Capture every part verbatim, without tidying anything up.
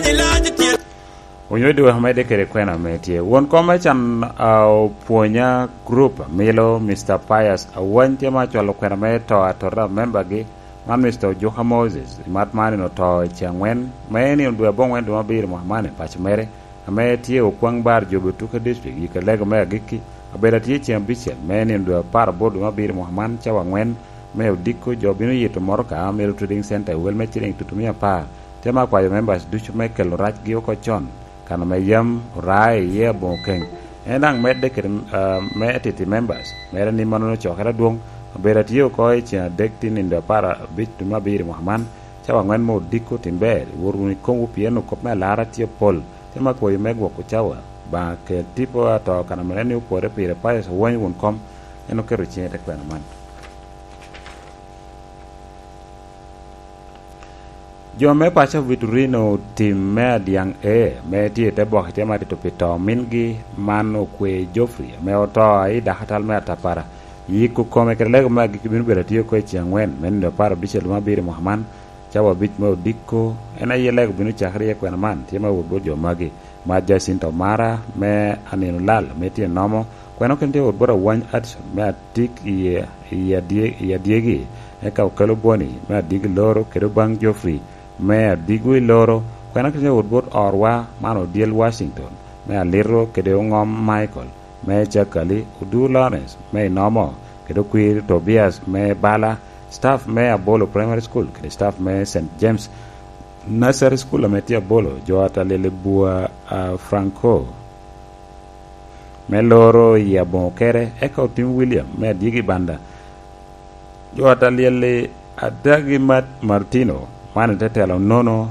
Unyodo hamede kere kwena metie. Won kome chan au puonya group Milo Mister Pius awante ma chwalo kwena me to atora member gi man Mister Joka Moses mat mani no to changwen meni ndwe bongwen do mabir Muhammad pach mere ame tie okwang bar jobo tuka district yikalego me giki abera tie chambichel meni ndwe par bodo mabir Muhammad chawangwen me odiko jobino yito morka Melo Trading Center wel me chiring tutumia pa tema kwa members duchu me kelo rach gi oko chon kana me yam rai ye bokeng enang medde ke me titi members mere ni manono chokera duong bera tiyo ko e cha dektin inda para bit ma bir Muhammad chawa ngwen mo diko timber wuruni kongu pieno kop me lara tiyo pol tema ko yemego ko chawa ba ke tipo ato kana me ni upore pire pa so won won kom eno kero chete kana man jo me pacha Vitorino tim me diang e me tie te bo te ma to pito mingi mano kwe Joffrey me oto ai da hatal me atapara yiku kome kerlego ma gi kibinu bera tie ko chiangwen men do para bichel ma bir Muhammad chawa bit mo dikko ena yelego binu chakri ko na man tie ma wodo jo magi ma Jacinto Mara me anino lal me tie nomo ko no kente wodo bora wan at me tik ye ye die ye diegi e ka kalo boni me dig loro kero bang Joffrey me digui loro kwena kene woodbot orwa mano diel Washington me aliro kede ngom Michael me chakali udu Lawrence me nomo kede kwir Tobias me bala staff me Abolo Primary School kede staff me Saint James Nursery School me tia Abolo joata lele bua uh, Franco me loro ya bonkere eka Tim William me digi banda joata lele adagi Mat Martino mane tetelo nono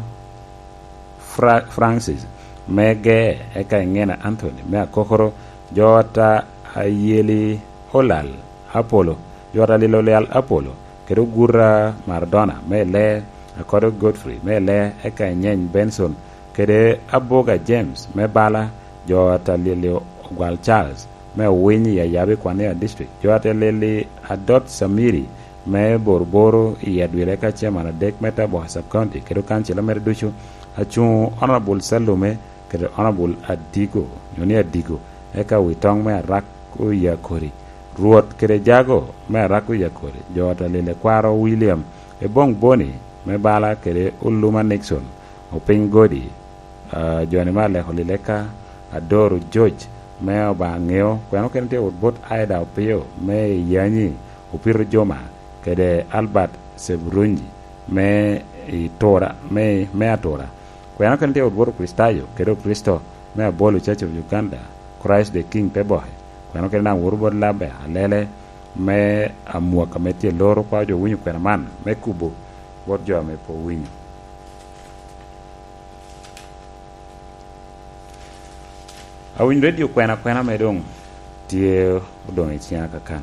Fra Francis mege eka ngena Anthony me akokoro jota ayeli Holal Apollo jota lilo leal Apollo kedo gura Maradona me le akodo Godfrey me le eka nyeny Benson kede aboga James me bala jota lilo Gwal Charles me winyi ya yabe kwane district jota lili Adot Samiri me borboro ya dwire ka chema na dek meta bo sub county kedo kanchela mer duchu achu honorable Salome kedo honorable Adigo nyoni Adigo eka witong me rak o ya kori ruot kede jago me rak o ya kori jota lele kwaro William e bong boni me bala kede Uluma Nixon o piny godi uh, joni ma le holileka Adoro George me ba ngeo kwano kente bot aida opio me yanyi opiro joma kede Albert Sebrunji me itora me me atora kwena kente odboro Kristayo kede Kristo me abolo Church of Uganda Christ the King pebohe kwena kende na urubod labe alele me amua kameti loro kwa jo winyu kwena man me kubo bot jo me po winyu awin radio kwena kwena me dong tie odong ichia kakan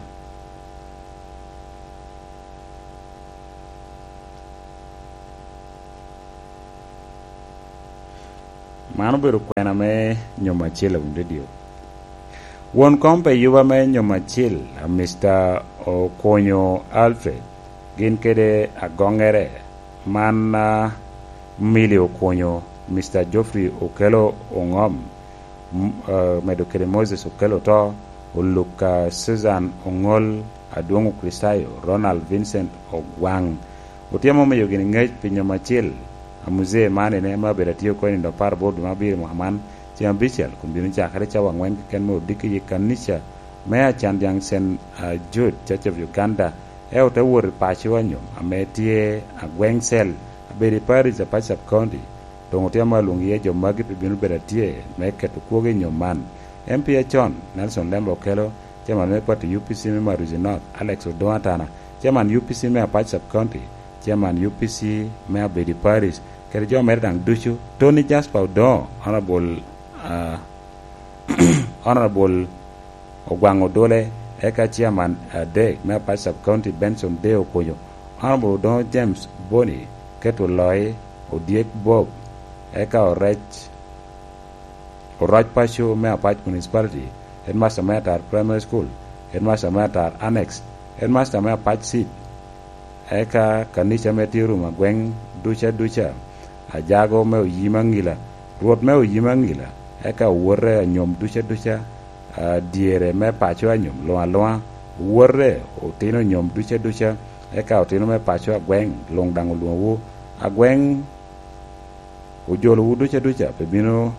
mano bero kwena me nyoma chile undedio won kompe yuba me nyoma chil Mister Okonyo Alfred gin kede agongere man uh, Mili Okonyo Mister Geoffrey Okelo Ongom uh, medo kede Moses Okelo to uluka Susan Ongol Adwongu Kristayo Ronald Vincent Ogwang utiamo me yogini ngej pi nyoma chil amuze mane ne ma beratio ko ndo par bodu ma bir Muhammad tiam bichel kumbinu cha kare cha wangwen ken mo diki kanisha me chan yang sen uh, Jude Church of Uganda e o te wor pa chi wanyo ametie agwen sel aberi pari za pa sub county dongo te ma lungi e jo magi binu beratie me ketu koge nyoman M P Chon Nelson Lembo Kelo chairman me kwatu U P C me Maruzi North Alex Odoatana chairman U P C me pa sub county chairman U P C me abedi Paris kere jo merdang duchu Tony Jasper Don honorable uh, honorable Ogwango Dole eka chairman uh, de me pa sub county Benson de Okoyo honorable Don James Boni keto loy Odiek Bob eka orech orach pasho me apach municipality headmaster me atar primary school headmaster me atar annex headmaster me apach seat eka kanisha me tiru magweng ducha ducha ajago me oyima ngila ruoth me oyima ngila eka wuore anyom ducha ducha diere me pacho anyom loa loa wuore otino nyom ducha ducha eka otino me pacho agweng long dango luowu agweng ujolo wu ducha ducha pe bino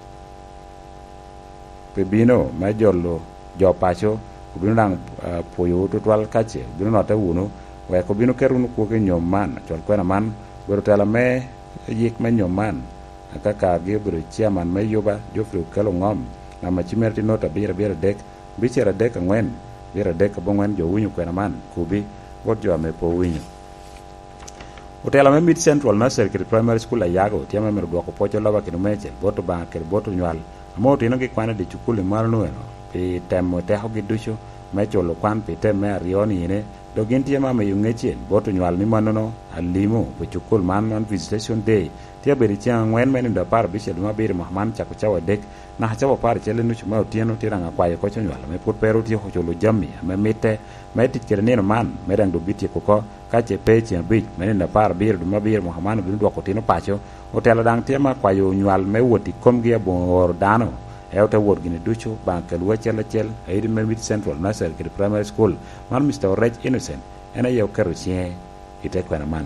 pe bino me jolo jo pacho ubino dang uh, poyo tutwal kache ubino note wuno we ko bino kerunu kuoke nyom man chol kwena man biro tela me yik me nyom man kaka gi biro chairman me yuba jofri kelo ngom na machimerti nota bira bira dek bichera dek ngwen bira dek bongwen jo winyu kwena man kubi bot jo me po winyu Utela me Mid Central Nursery kiri primary school ayago tiama me dwoko pocho loba kinu meche boto ba kiri boto nywal amo tino ki kwana di chukuli maru nueno pi temo teho gi ducho mecho lo kwan pi tem me arioni ine do gintie ma me yungechien boto nywal ni manono alimo pi chukul man on visitation day tia beri chia ngwen meni da par bishe duma beri mahman chako chawa dek na hachawa par chele nuchu ma utieno tira nga kwaye kocho nywal me put peru tiyo hocholo jami me mite me titkere nino man me rang do biti kuko kache peche bich meni da par beri duma beri mahman binu dwako tino pacho Utela dang tiama kwayo nywal me woti komgia bongor dano Eote word gini ducho bankel wachel chel aidi me Mid Central Nursery kiri primary school man Mister Reg Innocent ena yeo kero chie ite kwena man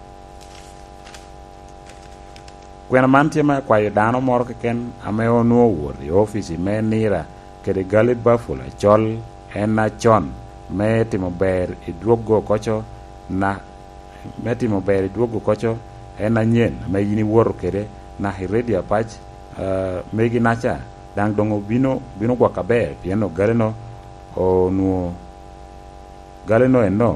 kwena man tiama kwayo dano moro keken ameo nuo word i ofisi me nira kiri gali bafula chol ena chon me timo ber i duogo kocho na me timo ber i duogo kocho ena nyen me yini woro kere na hiredi apach uh, megi nacha dang dongo bino bino kwa kabe piano galeno o nuo galeno eno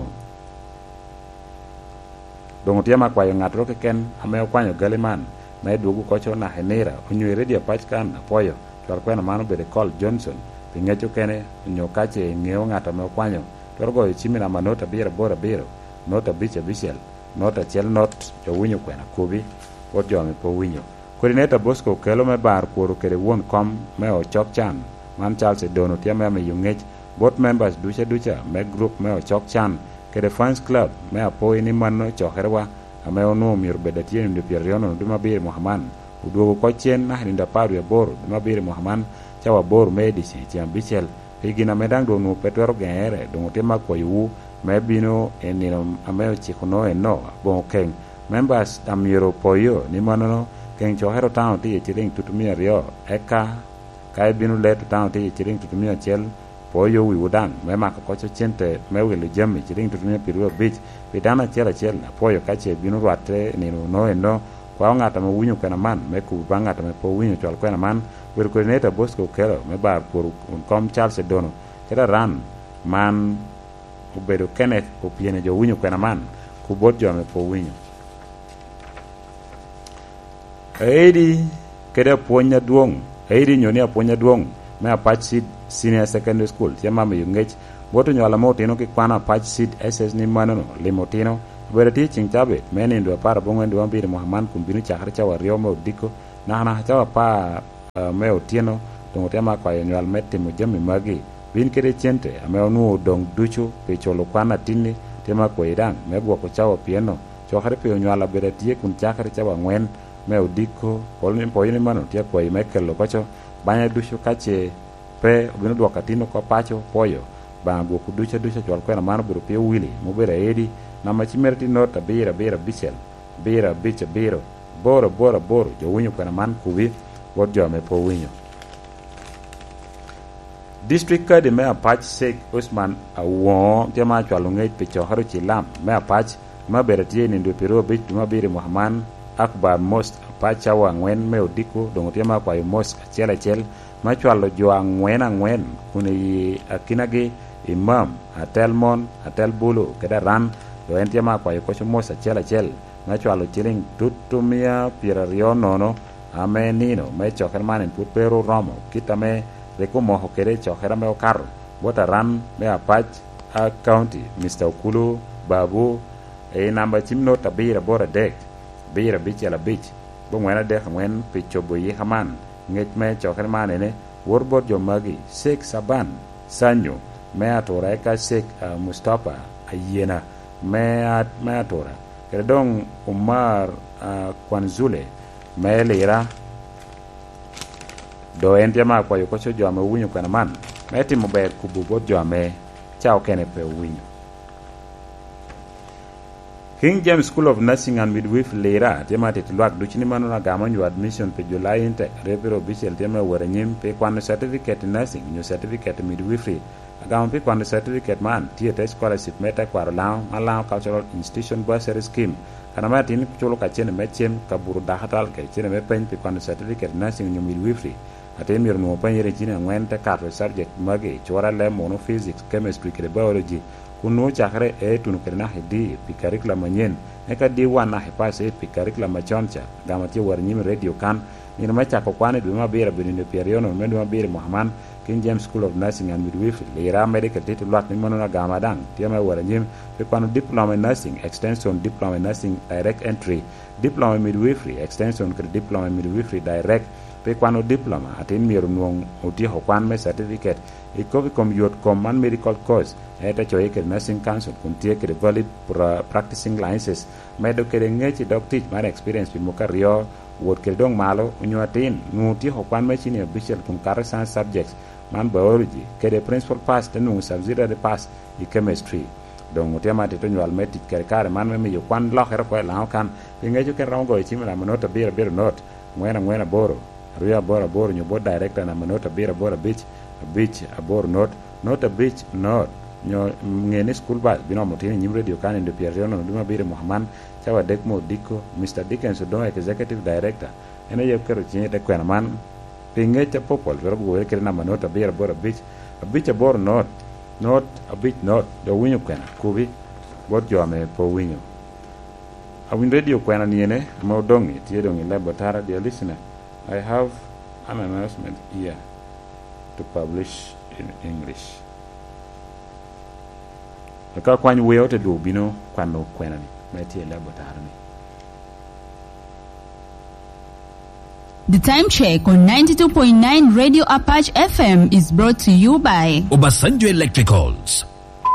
dongo tiama kwa ngatro keken ameo kwanyo galeman na duogu kocho na henera onyo redia pachkan apoyo tor kwena mano bede call Johnson pingecho kene nyo kache ngeo ngata me kwanyo tor go chimi na manota bira bora biro nota bicha bishel nota chel not jo winyo kwena kubi ojo me po winyo Coordinator Bosco kelo me bar kuoro kere won kom me o chok chan man Charles Dono tiama me yungech both members ducha ducha me group me o chok chan kere fans club me apo ini mano choherwa ame onu mir bedatien de pieriono duma bir Muhammad udogo ko chen na hinda paru ya bor duma bir Muhammad chawa bor medisi tiam bichel higina medang do no petero gere do tema ko yu me bino enino ame chikono eno bon ken members amiro poyo ni mano Keng chohero town ti chiring tutumia rio eka kai binu le town ti chiring tutumia chel poyo wi udang mema ko kocho chente mewelu jami chiring tutumia piruo beach bidana chela chel poyo kache binu rwatre ni no eno kwa ngata me winyu kana man me ku bangata me po winyu chol kana man wir coordinator Bosco kero me bar por un kom Charles Dono kera ran man ubedo Kenneth opiene jo winyu kana man ku bodjo me po winyu Aidi kede ponya duong Aidi nyoni aponya duong me apach seed senior secondary school tiama me yungech boto nyola mo tino ki kwana apach seed S S ni manono limotino bere teaching tabe meni ndo para bongwe ndo ambiri Muhammad kumbinu chakre chawa rio mo diko na na chawa pa uh, me otino dongo tema kwa nyola mette mo jami magi bin kede chente ame onu dong ducho pe cholo kwana tini tema kwa idang me gwa ko chawa pieno chokare pe nyola bere tie kun chakre chawa ngwen me udiko polni poyini mano tia kwa Michael lokocho banya dusho kache pe obino dwaka tino ko pacho poyo bango kuducha ducha chwal kwena mano biro pia wili mubira edi na machimerti nota bira bira bichel bira bicha biro boro boro boro jo winyo kwena man kubi wot jo me po winyo district ka de me apach sek Usman awon tia ma chwal ngej picho haru chilam me apach ma bere tie ni ndo piro bich ma bire Muhammad Akbar Mosque pacha wa ngwen me odiko dongo tema kwa mosque chela chel machwalo jo angwen angwen kuni akinage imam atelmon atel bulu kada ran do entema kwa ko mosque chela chel machwalo chiling tutumia pirario nono amenino me choker manen put pero romo kitame reko moho kere chokera me okar bota ran me apach a county Mister Okulu babu e namba chimno tabira bora dek bira bicha la bich bo ngwana de ngwen picho boyi haman nget me choker manene worbot jo magi sek saban sanyo me atora ka sek uh, Mustafa ayena me at me atora kede dong Umar uh, Kwanzule me lira do en tema kwa yo kocho jo ame winyo kana man me timo ber kubu bot jo ame chao kene pe winyo. King James School of Nursing and Midwifery lira tema titluak duchini manu na gama nyu admission pe July inte repero bichel tema wara nyim pe kwano certificate nursing nyu certificate midwifery agama pe kwano certificate man tiete scholarship meta kwaro lao malao cultural institution bursary scheme kana matin chulo ka chene mechem kaburu dahatal ke chene me pen pe kwano certificate nursing nyu midwifery aten mir no pen yere chine ngwen te kat subject mage chora le mono physics chemistry ke biology kuno chakre e tunu kerna hedi pi curriculum manyen e ka di wana he pass e pi curriculum machoncha gama ti war nyim radio kan ni ma chako kwane du ma bira bini periono me du ma bira Muhammad King James School of Nursing and Midwifery lira medical title lak ni mono na gama dang ti ma war nyim pe kwano diploma in nursing extension diploma in nursing direct entry diploma in midwifery extension ke diploma in midwifery direct pe kwano diploma atin miru nuong uti ho kwan me certificate e kovi kom yot kom man medical course eta choy ke nursing council kun tie ke valid pra practicing licenses medo ke ngechi doc teach man experience bi mokario wot ke dong malo unyotin nuti ho kwan me chini official kun kar science subjects man biology ke de principal pass tenu subsidiary pass e chemistry donc tema te to nyal metit ke kare man me yo kwan lo hero ko la kan ngechi ke rongo chimi la manota bira bira not ngwena ngwena boro Ria bora bora nyo bo director na manota bira bora beach beach abor not not a beach not nyo ngene school ba bino motini nyim radio kan ndo pierre no duma bira Muhammad chawa dekmo diko Mister Dickens do executive director ene ye kero chinye de kwena man pinge cha popol vero go kere na manota bira bora beach a beach abor not not a beach not do winyo kwena kubi bot jo ame po winyo a win radio kwena niene mo dongi tie dongi lebo tara dear listener. I have an announcement here to publish in English. Aka kwany weyo te do bino kwano kwena ni meti elabo tarani. The time check on ninety-two point nine Radio Apache F M is brought to you by Obasanjo Electricals.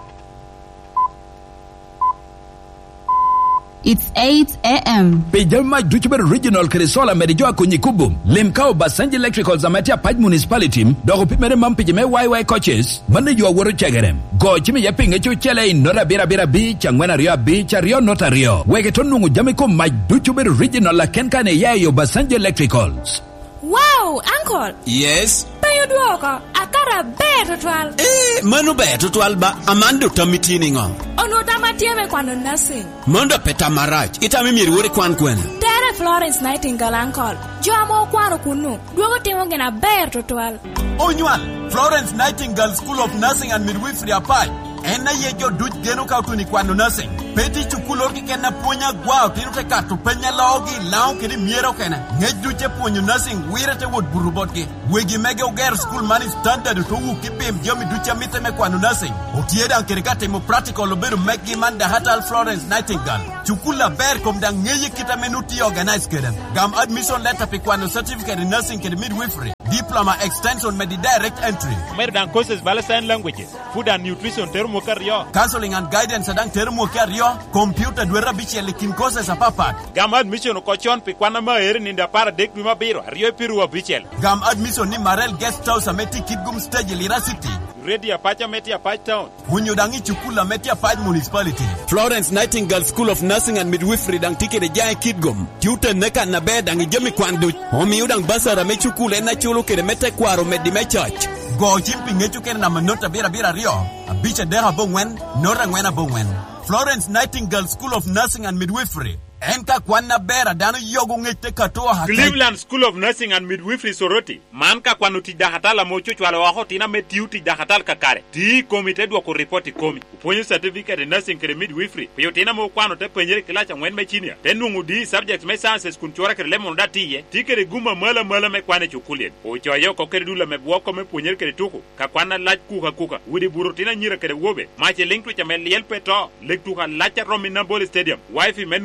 It's eight a.m. Pejama Duchber Regional Kresola Medijoa Kunyikubu. Limkao Basanji Electricals Amatia Paj Municipality. Dogo Pimere Mampijame Y Y coaches. Mande you are word chegerem. Go Chimi Yaping Echo Chele in Nora Bira Bira Beach and Wena Rio Beach Rio Nota Rio. Wegetonungu Jamiko my Duchber Regional La Kenkane Yayo Basanji Electricals. Wow, Uncle. Yes. Payodwoko, akara beto twal. Eh, manu beto twal ba amando tamitini ngo. Ono tamatieme kwano nursing. Mondo peta marach, ita mimi riwore kwan kwena. Tere Florence Nightingale Uncle. Joamo kwano kunu, duogo timo ngena beto twal. Onywan, Florence Nightingale School of Nursing and Midwifery Apai. Ena yejo duch geno kautuni kwano nursing. Peti chukulor ki kena punya gwao tinu te katu penya laogi lao kini miero kena. Ngej duche punyo nursing wira te wot burubot ki. Wegi mege uger school mani standard to wu kipim jomi duche mite me kwano nursing. Otieda ankerikate mo practical oberu megi manda hatal Florence Nightingale. Chukula ber kom dang ngeye kita menuti organize kedem. Gam admission letter pi kwano certificate in nursing kedi midwifery. Diploma extension med direct entry. Mer dan courses bala sign languages, food and nutrition termo kario. Counseling and guidance adang termo kario. Computer dwera bichi lekin courses apapat. Gam admission ko chon pi kwana ma eri ninda para dek bima biro. Rio piru bichel. Gam admission ni Marel guest house ameti Kidgum stage Lira City. Ready Apache meti Apache town. Hunyo dangi chukula meti Apache municipality. Florence Nightingale School of Nursing and Midwifery dang tike de jai Kidgum. Tuta neka na be dangi jemi kwandu. Homi udang basara me chukula na chulo kere mete kwaro medi me church. Go chimpi ngechu kere na manota bira bira rio. Abicha deha bongwen, nora ngwena bongwen. Florence Nightingale School of Nursing and Midwifery. Enka kwana bera dano yogo ngete katoa hakai. Cleveland School of Nursing and Midwifery Soroti. Manka kwanu ti dahatala mochuchu wale wako tina metiu ti dahatal kakare. Ti komite dwa ko report komi. Uponyo certificate nursing kere midwifery. Pyo tina mo kwanu te penyere kilacha ngwen me chinia. Tenungu di subjects me sciences kunchora kere lemon dati ye. Ti kere guma mala mala me kwane chukulien. Ocho ayo ko kere dula me buwako me penyere kere tuku. Ka kwana lach kuka kuka. Widi buru tina nyira kere wobe. Mache link tu cha me liel peto. Lek tuka lacha Rominambole Stadium. Wifi menono me po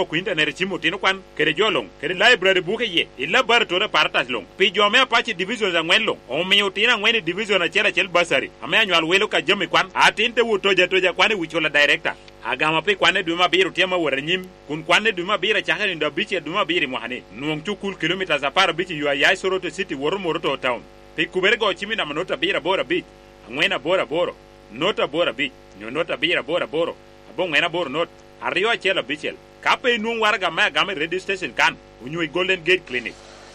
ku internet chimo tino kwan kede jolong kede library buke ye illa bar to da partas long pi jo me apache division za ngwen long o mi utina ngwen division a chela chel basari ame anywal welo ka jami kwan atinte wutoja toja kwane wichola director agama pe kwane duma biru tiama wora nyim kun kwane duma bira chakani ndo biche duma biri mohane nuong chukul kilometers apara biche yua yai soroto city woro moroto town pe kubergo chimi na manota bira bora bich angwena bora boro nota bora bich nyo nota bira bora boro abong ngena boro not ariyo chela bichel kape nuong warga ma game radio station kan unyui Golden Gate Clinic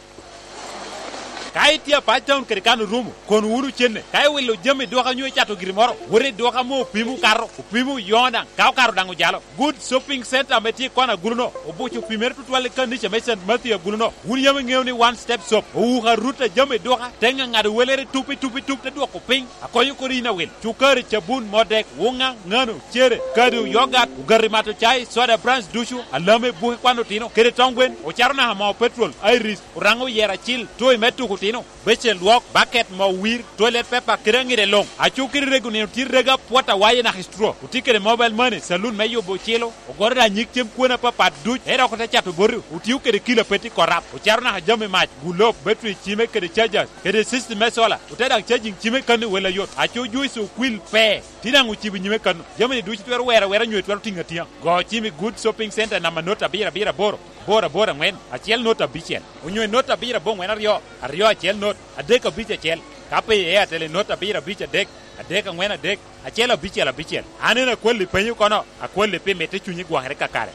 kai tia pa town kere kanu rumu kon wuru chenne kai wilo jeme do ka nyoy chato girimoro wore do ka mo pimu karo pimu yonda kaw karo dangu jalo good shopping center meti kona guluno obuchu pimer tutwale kan ni chemesen mati guluno wuri yame ngewni one step shop o ka ruta jeme do ka tenga ngadu welere tupi tupi tupi do ko ping akoyo ko rina wel chukari chabun modek wonga nganu chere kadu yogat ugari mato chai soda branch dushu alame buhi kwano tino kere tongwen o charna ha petrol iris urango yera chill toy metu tino bechel walk bucket mo wir toilet paper kirangire long achukiri reguni tirrega pota waye na histro utikere mobile money saloon meyo bochelo ogorda nyiktem kuona papa duj era ko tachato boru utiukere kilo peti korap ucharna hajame match gulop battery chime kere chargers kere system mesola utada charging chime kan wela yot achu juice quill pe tinangu chibi nyime kan jamani duj twero wera wera nywe twero tinga tiang go chimi good shopping center na manota bira bira boro bora bora ngwen achiel nota bichel unywe nota bira bong ngwen aryo aryo achiel not adeka biche chel kape e atele nota bira biche dek adeka ngwen adek achiel bichel bichel anena kweli penyu kono akweli pe mete chunyi gwa hereka kare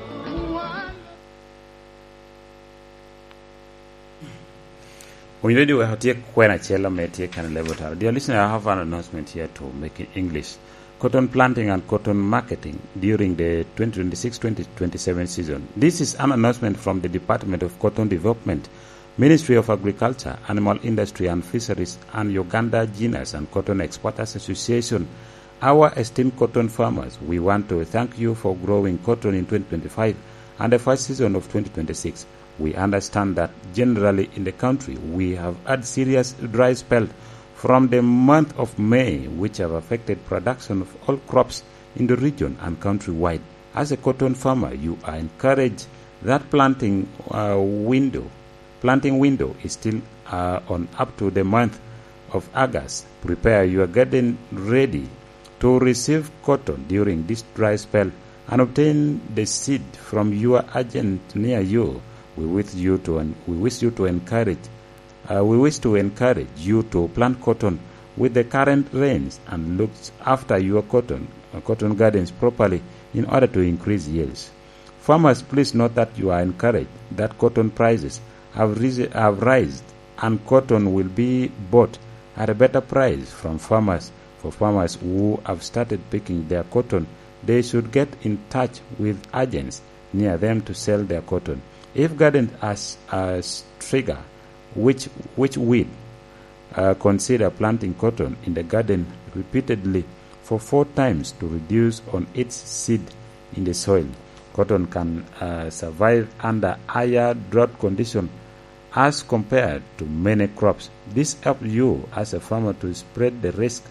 When you do a hatia kwena chela metie kan level. Dear listener, I have an announcement here to make it English. Cotton planting and cotton marketing during the twenty twenty-six twenty twenty-seven season. This is an announcement from the Department of Cotton Development, Ministry of Agriculture, Animal Industry and Fisheries, and Uganda Genus and Cotton Exporters Association. Our esteemed cotton farmers, we want to thank you for growing cotton in twenty twenty-five and the first season of twenty twenty-six. We understand that generally in the country we have had serious dry spell from the month of May, which have affected production of all crops in the region and countrywide. As a cotton farmer, you are encouraged that planting uh, window, planting window is still uh, on up to the month of August. Prepare your garden ready to receive cotton during this dry spell and obtain the seed from your agent near you. We wish you to we wish you to encourage uh, we wish to encourage you to plant cotton with the current rains and look after your cotton uh, cotton gardens properly in order to increase yields. Farmers, please note that you are encouraged that cotton prices have risen, have risen, and cotton will be bought at a better price from farmers. For farmers who have started picking their cotton, they should get in touch with agents near them to sell their cotton. If garden as a trigger, which which weed, uh, consider planting cotton in the garden repeatedly for four times to reduce on its seed in the soil. Cotton can uh, survive under higher drought condition as compared to many crops. This helps you as a farmer to spread the risk,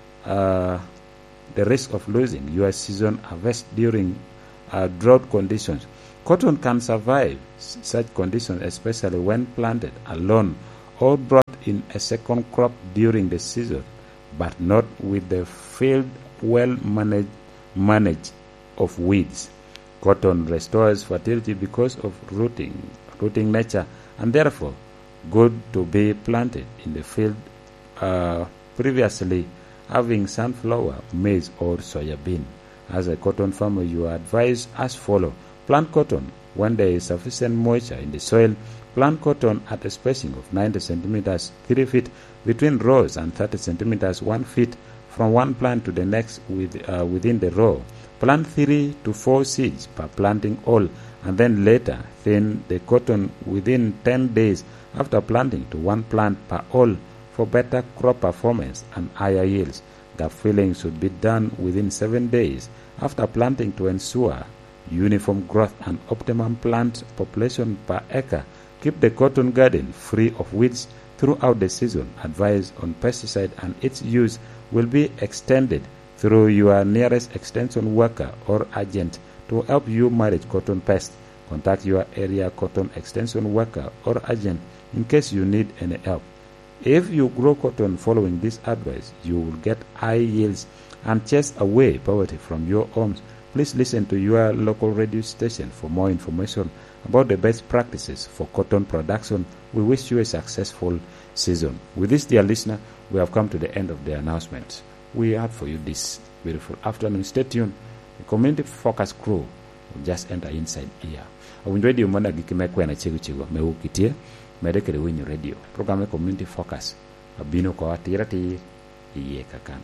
uh, the risk of losing your season harvest during uh, drought conditions. Cotton can survive such conditions, especially when planted alone or brought in a second crop during the season, but not with the field well managed, managed of weeds. Cotton restores fertility because of rooting, rooting nature, and therefore good to be planted in the field uh, previously having sunflower, maize, or soya bean. As a cotton farmer, you are advised as follows. Plant cotton when there is sufficient moisture in the soil. Plant cotton at a spacing of ninety centimeters, three feet between rows, and thirty centimeters, one feet from one plant to the next with, uh, within the row. Plant three to four seeds per planting hole, and then later thin the cotton within ten days after planting to one plant per hole for better crop performance and higher yields. Gap filling should be done within seven days after planting to ensure uniform growth and optimum plant population per acre. Keep the cotton garden free of weeds throughout the season. Advice on pesticide and its use will be extended through your nearest extension worker or agent To help you manage cotton pest, contact your area cotton extension worker or agent in case you need any help. If you grow cotton following this advice, you will get high yields and chase away poverty from your homes. Please listen to your local radio station for more information about the best practices for cotton production. We wish you a successful season. With this, dear listener, we have come to the end of the announcement. We have for you this beautiful afternoon. Stay tuned. The community focus crew will just enter inside here. I will radio mana gikimekwe na chigu chigu meukitie medekere winyo radio. Program community focus abino kwa tirati iye kakan.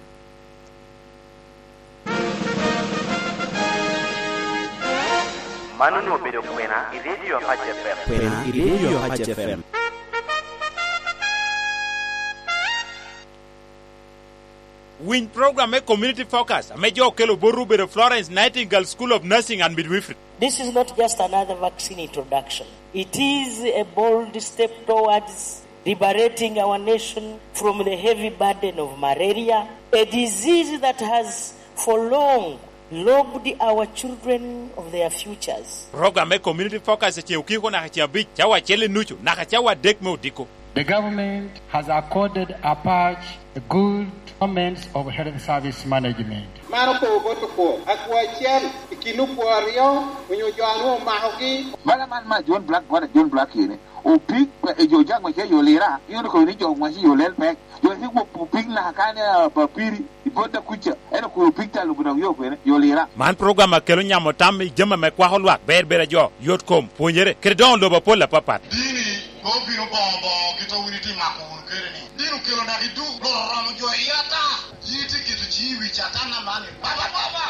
Manu no bedo kwena i radio Hajj F M. Kwena i radio Hajj F M. Win program a community focus. A major Kelo Borube the Florence Nightingale School of Nursing and Midwifery. This is not just another vaccine introduction. It is a bold step towards liberating our nation from the heavy burden of malaria, a disease that has for long robbed our children of their futures. Program a community focus at Yukiko Nahachabi, Chawa Chele Nuchu, Nahachawa Dekmo Diko. The government has accorded Apache a good performance of health service management. Maroko Gotopo, Aquachian, Kinupuario, when you join Mahoki, Malaman, my John Black, what a John Black here. O pig, a Jojang, my Yolera, you know, you want your little back. You think what pig Nakana, Papiri, you put the kucha, and a cool picture of Yolera. Man program a Kelunya Motami, Jama Makwahulak, Berbera Jo, Yotcom, Punere, Credon Lobopola Papa. Bobino Bobo, get over the Macon, Kerny. Dino Kilonaki do, Ram Joyata, Yiti Kituchi, which Atana Mani, Baba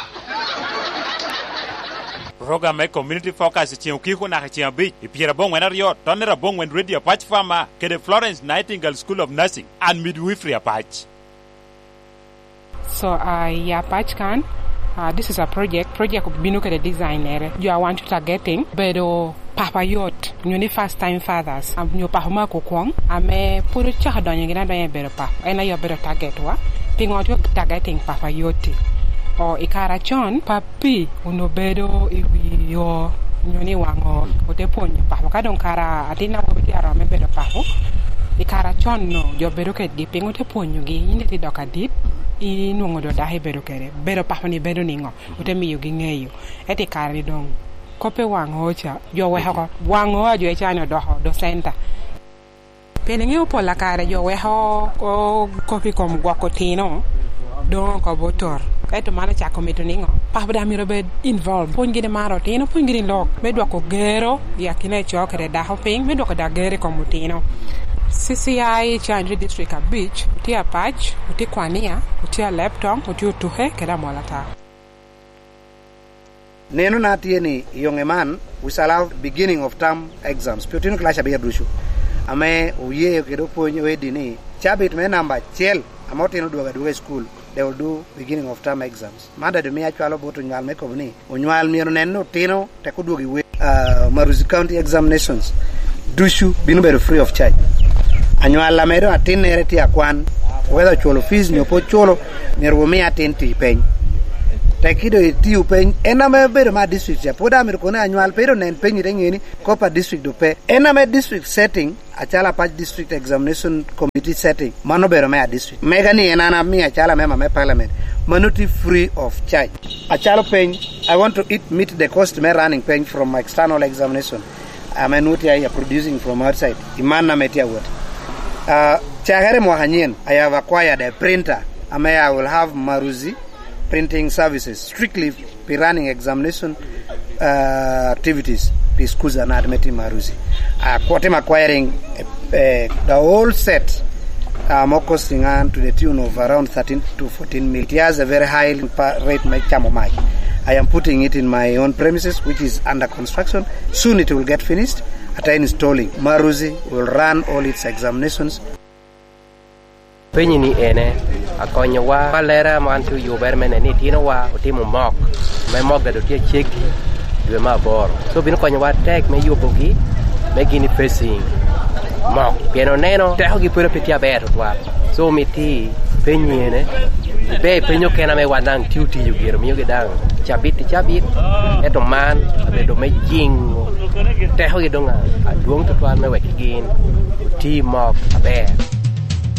Baba. Program a community focus at Chiokiko Nahachiabi, Pierabong when Ario, Tonera Bong when Radio Patch Farmer, Kede Florence Nightingale School of Nursing and Midwifery Apache. So, uh, yeah, Patch can. Uh, this is a project, project of Binuka the designer. You are want to targeting, but uh, Papa Yacht, you first time fathers. I'm your Pahoma Kokong. I'm a put a child on your grandmother better pap, and I better target wa. Ping out your targeting Papa Yacht. Or Ikara John, Papi, uno bedo if your Nuni Wango, or the pony, Papa don't cara, I didn't know what you are, better Papo. Ikara John, no, your beroket dipping with a pony, you get the doctor did. I nungo do dahi bedo kere bedo pahoni bedo ningo utemi yugi ngeyo eti kari dong kope wango cha yo weho wango jo chano do do center peningi upola kare yo weho ko kopi kom gwakotino don ko botor kaito mana cha komito ningo pahbada miro be involved pongine maro tino pongine log medwa ko gero yakine chokere daho ping medwa ko da gere komutino C C I Change District a Beach, utia patch, uti kwania, utia laptop, uti utuhe, keda molata. Neno na tieni yongeman, we shall have beginning of term exams. Piotino clash abia drushu. Ame uye kedo ponyo wedini. Chabit me number chel, amotino duwa duwe school. They will do beginning of term exams. Mada de me actualo boto nywal me komni. Unywal miro neno tino tekudugi we uh, Maruzi County examinations. Drushu binu bedo free of charge. Annual lamedo atin nereti akwan whether cholo fees nyopo cholo nerwumi atin ti pen takido iti upen ena me bedo ma district ya poda mir kona annual pero nen pen ngeni kopa district do pe ena me district setting achala patch district examination committee setting mano bedo ma district mega ni ena na mi achala mema me parliament manuti free of charge achala pen I want to eat meet the cost me running pen from my external examination I menuti I producing from outside imana metia what Uh, Chagare Mohanyen, I have acquired a printer. I may I will have Maruzi printing services strictly be running examination uh, activities. Be schools and admitting Maruzi. Uh, I'm acquiring uh, uh, the whole set. Uh, more costing on to the tune of around thirteen to fourteen million. It has a very high rate. My I am putting it in my own premises, which is under construction. Soon it will get finished. At installing, Maruzi will run all its examinations. Penny ni ene, akonya wa palera mantu yubermen ni tino wa utimu mock. My mock that utia check you ma bor. So bino konya wa take me yubogi, making it facing mock. Piano neno, te hogi pura pitia better wa. so mi ti penyene be penyo kena me wanang tiu ti yugiro mi yugidang chabit chabit eto man bedo me jingo te ho gidonga aduong to twan me wekigin ti mok abe